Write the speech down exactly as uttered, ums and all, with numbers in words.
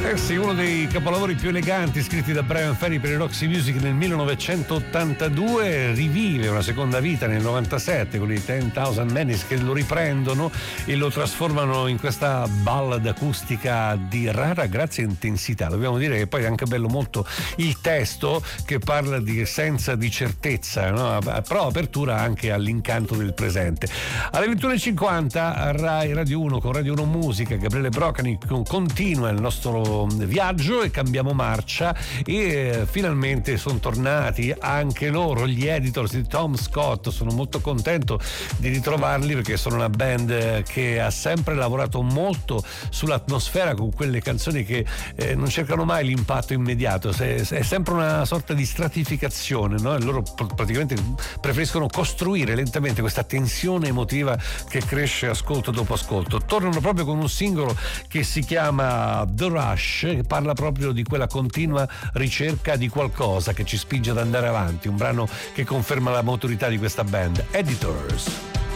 Eh sì, uno dei capolavori più eleganti scritti da Bryan Ferry per i Roxy Music nel millenovecentottantadue rivive una seconda vita nel novantasette con i Ten Thousand Menace che lo riprendono e lo trasformano in questa ballad acustica di rara grazia e intensità. Dobbiamo dire che poi è anche bello molto il testo che parla di essenza, di certezza, no? Però apertura anche all'incanto del presente. Alle ventuno e cinquanta Rai Radio uno con Radio uno Musica, Gabriele Brocani continua il nostro viaggio e cambiamo marcia e finalmente sono tornati anche loro, gli Editors di Tom Scott. Sono molto contento di ritrovarli perché sono una band che ha sempre lavorato molto sull'atmosfera con quelle canzoni che eh, non cercano mai l'impatto immediato, è sempre una sorta di stratificazione, no? E loro praticamente preferiscono costruire lentamente questa tensione emotiva che cresce ascolto dopo ascolto. Tornano proprio con un singolo che si chiama The Rush, che parla proprio di quella continua ricerca di qualcosa che ci spinge ad andare avanti, un brano che conferma la maturità di questa band, Editors.